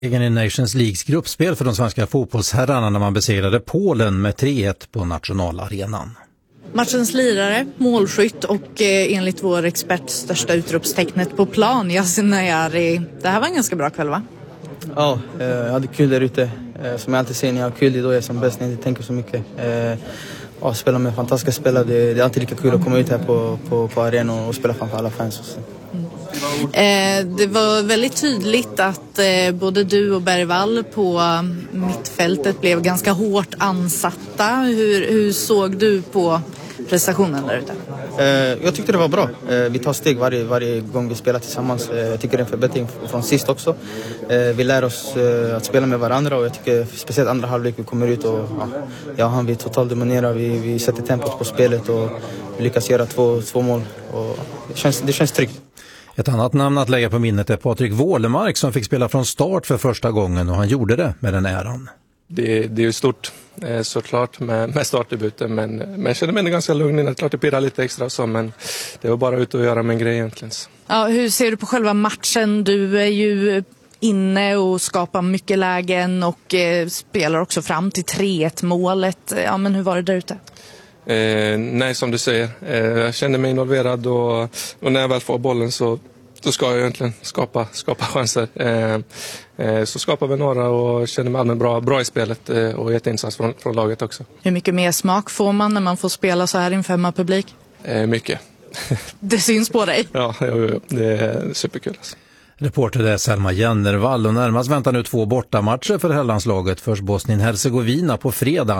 Egen i Nations Leagues gruppspel för de svenska fotbollsherrarna när man besegrade Polen med 3-1 på nationalarenan. Matchens lirare, målskytt och enligt vår expert största utropstecknet på plan, Yasin Nayari. Det här var en ganska bra kväll, va? Ja, jag hade kul där ute. Som jag alltid säger, när jag har kul, det är då jag är som bäst, när jag inte tänker så mycket. Spela med fantastiska spelare, det är alltid lika kul att komma ut här på arenan och spela framför alla fans. Det var väldigt tydligt att både du och Bergvall på mittfältet blev ganska hårt ansatta. Hur såg du på prestationen där ute? Jag tyckte det var bra. Vi tar steg varje gång vi spelar tillsammans. Jag tycker det är en förbättring från sist också. Vi lär oss att spela med varandra och jag tycker speciellt andra halvlek vi kommer ut och vi totalt dominerar. Vi sätter tempot på spelet och vi lyckas göra två mål. Och det känns tryggt. Ett annat namn att lägga på minnet är Patrik Wålemark som fick spela från start för första gången och han gjorde det med den äran. Det är ju stort såklart med startdebuten men jag känner mig ganska lugn. Det är klart det pirrar lite extra så, men det var bara ut och göra med en grej egentligen. Ja, hur ser du på själva matchen? Du är ju inne och skapar mycket lägen och spelar också fram till 3-1 målet. Ja, men hur var det där ute? Nej, som du säger. Jag kände mig involverad och när jag väl får bollen så ska jag egentligen skapa chanser. Så skapar vi några och känner mig allmänt bra i spelet och jätteinsats från laget också. Hur mycket mer smak får man när man får spela så här inför hemmapublik? Mycket. Det syns på dig? Ja, det är superkul. Alltså. Reporter är Selma Jennervall och närmast väntar nu 2 bortamatcher för herrlandslaget. Först Bosnien-Hercegovina på fredag